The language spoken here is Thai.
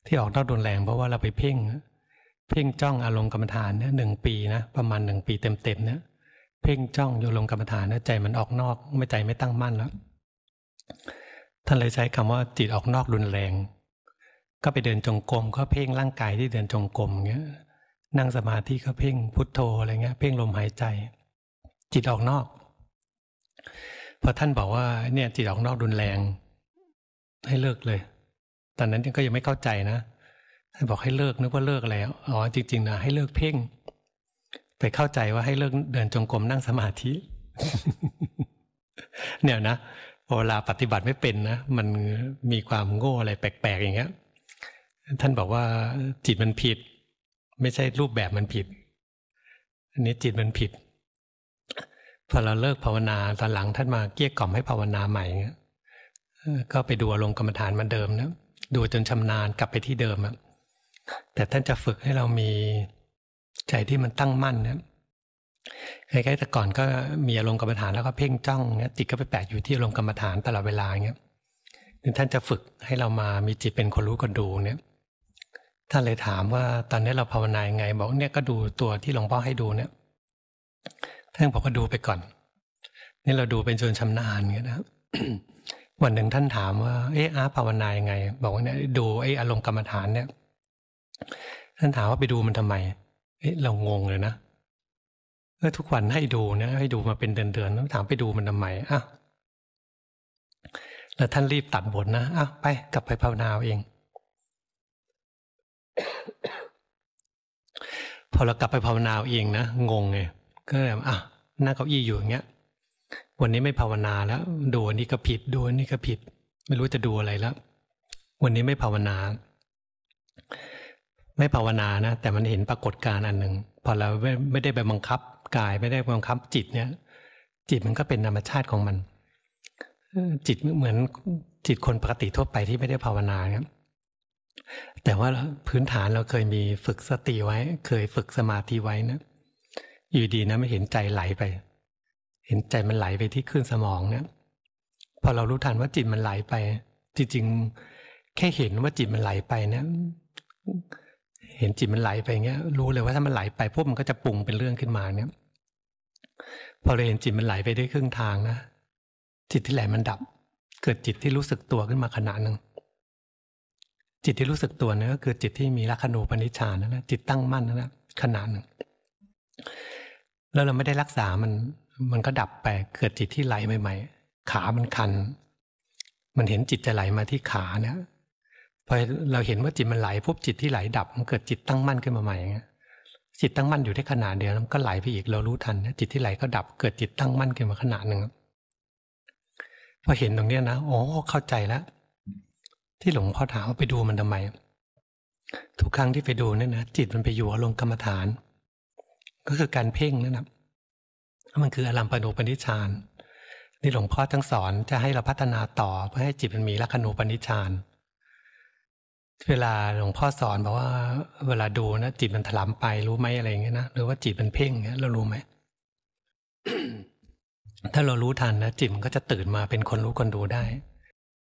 ที่ออกนอกรุนแรงเพราะว่าเราไปเพ่งจ้องอารมณ์กรรมฐานเนี่ย1 ปีนะประมาณ1 ปีเต็มๆเนี่ยเพ่งจ้องอยู่ลงกรรมฐานนะใจมันออกนอกไม่ใจไม่ตั้งมั่นแล้วท่านเลยใช้คำว่าจิตออกนอกรุนแรงก็ไปเดินจงกรมก็เพ่งร่างกายที่เดินจงกรมเงี้ยนั่งสมาธิก็เพ่งพุทโธอะไรเงี้ยเพ่งลมหายใจจิตออกนอกพอท่านบอกว่าเนี่ยจิตออกนอกรุนแรงให้เลิกเลยตอนนั้นก็ยังไม่เข้าใจนะท่านบอกให้เลิกนึกว่าเลิกแล้วอ๋อจริงๆนะให้เลิกเพ่งไปเข้าใจว่าให้เลิกเดินจงกรมนั่งสมาธิ เนี่ยนะเวลาปฏิบัติไม่เป็นนะมันมีความโง่อะไรแปลกๆอย่างเงี้ยท่านบอกว่าจิตมันผิดไม่ใช่รูปแบบมันผิดอันนี้จิตมันผิดพอเราเลิกภาวนาตอนหลังท่านมาเกลี้ยกล่อมให้ภาวนาใหม่เงี้ยก็ไปดูอารมณ์กรรมฐานมาเดิมนะดูจนชำนาญกลับไปที่เดิมอะแต่ท่านจะฝึกให้เรามีใจที่มันตั้งมั่นนะคล้ายๆแต่ก่อนก็มีอารมณ์กรรมฐานแล้วก็เพ่งจ้องเงี้ยจิตก็ไปแปะอยู่ที่อารมณ์กรรมฐานตลอดเวลาเงี้ยท่านจะฝึกให้เรามามีจิตเป็นคนรู้คนดูเนี่ยท่านเลยถามว่าตอนนี้เราภาวนายังไงบอกเนี่ยก็ดูตัวที่หลวงพ่อให้ดูเนี่ยท่านบอกว่าดูไปก่อนนี่เราดูเป็นจนชำนาญเงี้ยนะ วันหนึ่งท่านถามว่าภาวนายังไงบอกว่าเนี่ยดูอารมณ์กรรมฐานเนี่ยท่านถามว่าไปดูมันทำไมเรางงเลยนะทุกวันให้ดูนะให้ดูมาเป็นเดือนๆแล้วถามไปดูมันทำไมแล้วท่านรีบตัดบทนะไปกลับไปภาวนาเอง พอเรากลับไปภาวนาเองนะงงไงก็แบบนั่งเก้าอี้อยู่อย่างเงี้ยวันนี้ไม่ภาวนาแล้วดูอันนี้ก็ผิดดูอันนี้ก็ผิดไม่รู้จะดูอะไรแล้ววันนี้ไม่ภาวนานะแต่มันเห็นปรากฏการณ์อันหนึ่งพอเราไม่ได้ไปบังคับกายไม่ได้บังคับจิตเนี่ยจิตมันก็เป็นธรรมชาติของมันจิตเหมือนจิตคนปกติทั่วไปที่ไม่ได้ภาวนาครับแต่ว่าพื้นฐานเราเคยมีฝึกสติไว้เคยฝึกสมาธิไว้นะอยู่ดีนะไม่เห็นใจไหลไปเห็นใจมันไหลไปที่คลื่นสมองเนี่ยพอเรารู้ทันว่าจิตมันไหลไปจริงๆแค่เห็นว่าจิตมันไหลไปเนี่ยเห็นจิตมันไหลไปเงี้ยรู้เลยว่าถ้ามันไหลไปพวกมันก็จะปรุงเป็นเรื่องขึ้นมาเนี่ยพอเราเห็นจิตมันไหลไปได้ครึ่งทางนะจิตที่ไหลมันดับเกิดจิตที่รู้สึกตัวขึ้นมาขณะหนึ่งจิตที่รู้สึกตัวเนี่ยก็คือจิตที่มีลักขณูปนิชฌานนะจิตตั้งมั่นนะขณะหนึ่งแล้วเราไม่ได้รักษามันก็ดับไปเกิดจิตที่ไหลใหม่ๆขามันคันมันเห็นจิตจะไหลมาที่ขาเนี่ยพอเราเห็นว่าจิตมันไหลปุ๊บจิตที่ไหลดับมันเกิดจิตตั้งมั่นขึ้นมาใหม่จิตตั้งมั่นอยู่ได้ขณะเดียวแล้วมันก็ไหลไปอีกเรารู้ทันจิตที่ไหลก็ดับเกิดจิตตั้งมั่นขึ้นมาขณะหนึ่งพอเห็นตรงนี้นะเข้าใจแล้วที่หลวงพ่อถามว่าไปดูมันทำไมทุกครั้งที่ไปดูเนี่ยนะจิตมันไปอยู่อารมณ์กรรมฐานก็คือการเพ่งนั่นนะมันคืออารมณูปนิชฌานที่หลวงพ่อทั้งสอนจะให้เราพัฒนาต่อเพื่อให้จิตมันมีลักขณูปนิชฌานเวลาหลวงพ่อสอนบอกว่าเวลาดูนะจิตมันถลำไปรู้ไหมอะไรอย่างเงี้ยนะหรือว่าจิตมันเพ่งเงี้ยเรารู้ไหม ถ้าเรารู้ทันนะจิตมันก็จะตื่นมาเป็นคนรู้คนดูได้